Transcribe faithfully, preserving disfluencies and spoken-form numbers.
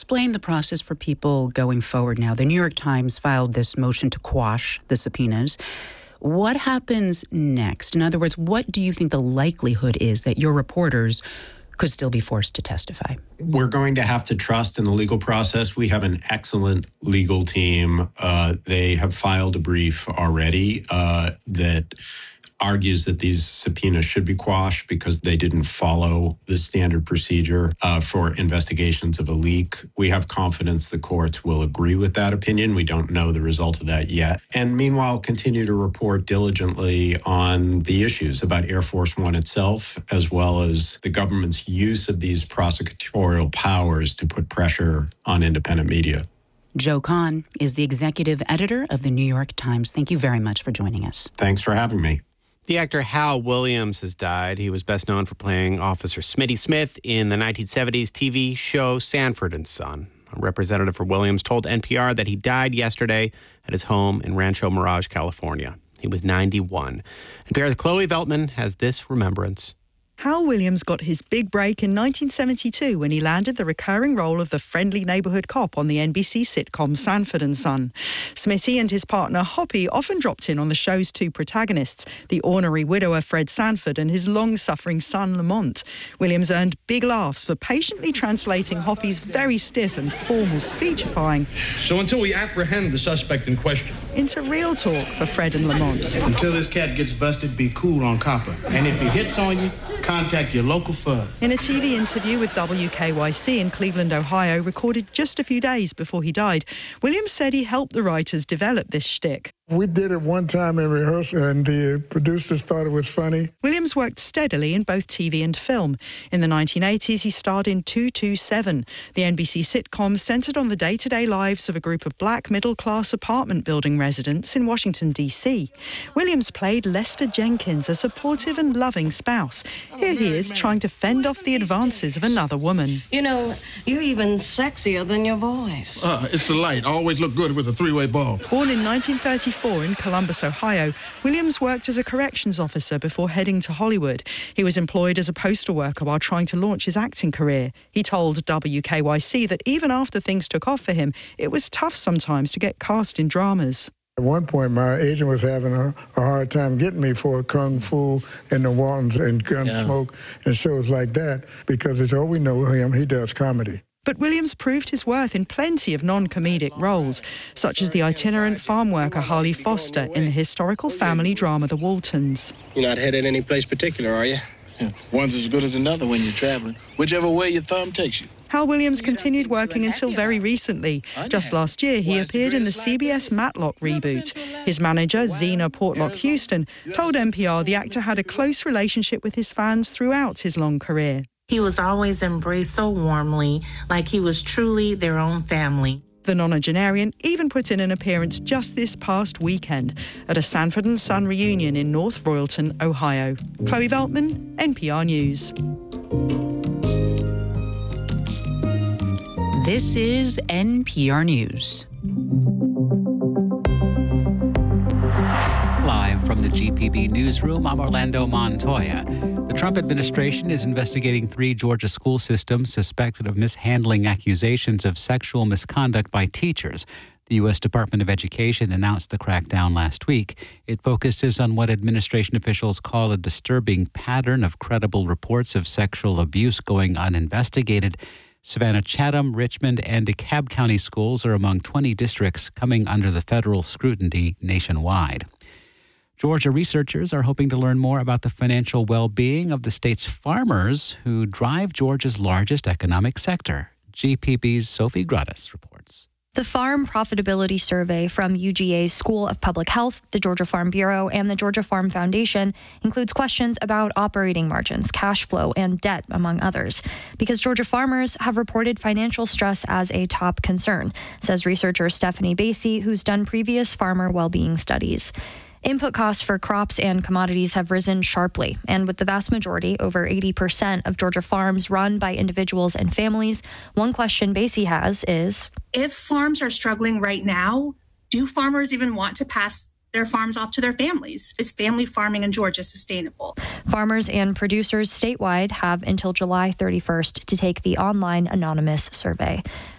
explain the process for people going forward now? The New York Times filed this motion to quash the subpoenas. What happens next? In other words, what do you think the likelihood is that your reporters could still be forced to testify? We're going to have to trust in the legal process. We have an excellent legal team. Uh, they have filed a brief already uh, that argues that these subpoenas should be quashed because they didn't follow the standard procedure uh, for investigations of a leak. We have confidence the courts will agree with that opinion. We don't know the result of that yet. And meanwhile, continue to report diligently on the issues about Air Force One itself, as well as the government's use of these prosecutorial powers to put pressure on independent media. Joe Kahn is the executive editor of the New York Times. Thank you very much for joining us. Thanks for having me. The actor Hal Williams has died. He was best known for playing Officer Smitty Smith in the nineteen seventies T V show Sanford and Son. A representative for Williams told N P R that he died yesterday at his home in Rancho Mirage, California. He was ninety-one. N P R's Chloe Veltman has this remembrance. Hal Williams got his big break in nineteen seventy-two when he landed the recurring role of the friendly neighbourhood cop on the N B C sitcom Sanford and Son. Smitty and his partner Hoppy often dropped in on the show's two protagonists, the ornery widower Fred Sanford and his long-suffering son Lamont. Williams earned big laughs for patiently translating Hoppy's very stiff and formal speechifying So until we apprehend the suspect in question into real talk for Fred and Lamont. Until this cat gets busted, be cool on copper. And if he hits on you, contact your local F U D. In a T V interview with W K Y C in Cleveland, Ohio, recorded just a few days before he died, Williams said he helped the writers develop this shtick. We did it one time in rehearsal, and the producers thought it was funny. Williams worked steadily in both T V and film. In the nineteen eighties, he starred in two two seven, the N B C sitcom centred on the day-to-day lives of a group of black middle-class apartment building residents in Washington, D C. Williams played Lester Jenkins, a supportive and loving spouse. Here he is trying to fend off the advances of another woman. You know, you're even sexier than your voice. Uh, it's the light. Always look good with a three-way ball. Born in nineteen thirty-four in Columbus, Ohio, Williams worked as a corrections officer before heading to Hollywood. He was employed as a postal worker while trying to launch his acting career. He told W K Y C that even after things took off for him, it was tough sometimes to get cast in dramas. At one point, my agent was having a, a hard time getting me for Kung Fu and the Waltons and Gunsmoke yeah. and shows like that because it's all we know him, he does comedy. But Williams proved his worth in plenty of non-comedic roles, such as the itinerant farm worker Harley Foster in the historical family drama The Waltons. You're not headed any place particular, are you? Yeah. One's as good as another when you're traveling, whichever way your thumb takes you. Hal Williams continued working until very recently. Just last year, he appeared in the C B S Matlock reboot. His manager, Zena Portlock Houston, told N P R the actor had a close relationship with his fans throughout his long career. He was always embraced so warmly, like he was truly their own family. The nonagenarian even put in an appearance just this past weekend at a Sanford and Son reunion in North Royalton, Ohio. Chloe Veltman, N P R News. This is N P R News. Live from the G P B newsroom, I'm Orlando Montoya. The Trump administration is investigating three Georgia school systems suspected of mishandling accusations of sexual misconduct by teachers. The U S Department of Education announced the crackdown last week. It focuses on what administration officials call a disturbing pattern of credible reports of sexual abuse going uninvestigated. Savannah, Chatham, Richmond, and DeKalb County schools are among twenty districts coming under the federal scrutiny nationwide. Georgia researchers are hoping to learn more about the financial well-being of the state's farmers who drive Georgia's largest economic sector. G P B's Sophie Gratis reports. The Farm Profitability Survey from U G A's School of Public Health, the Georgia Farm Bureau, and the Georgia Farm Foundation includes questions about operating margins, cash flow, and debt, among others, because Georgia farmers have reported financial stress as a top concern, says researcher Stephanie Basie, who's done previous farmer well-being studies. Input costs for crops and commodities have risen sharply, and with the vast majority, over eighty percent of Georgia farms run by individuals and families, one question Basie has is, if farms are struggling right now, do farmers even want to pass their farms off to their families? Is family farming in Georgia sustainable? Farmers and producers statewide have until July thirty-first to take the online anonymous survey.